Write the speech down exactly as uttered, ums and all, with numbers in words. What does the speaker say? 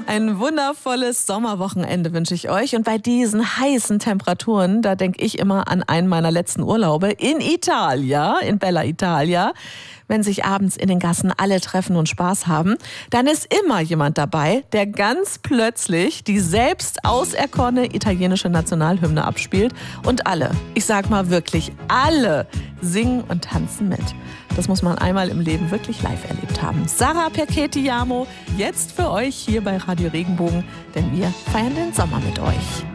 Ein wundervolles Sommerwochenende wünsche ich euch. Und bei diesen heißen Temperaturen, da denke ich immer an einen meiner letzten Urlaube in Italia, in Bella Italia. Wenn sich abends in den Gassen alle treffen und Spaß haben, dann ist immer jemand dabei, der ganz plötzlich die selbst auserkorene italienische Nationalhymne abspielt. Und alle, ich sag mal wirklich alle, singen und tanzen mit. Das muss man einmal im Leben wirklich live erlebt haben. Sarah Perchetiamo, jetzt für euch hier bei Radio Regenbogen, denn wir feiern den Sommer mit euch.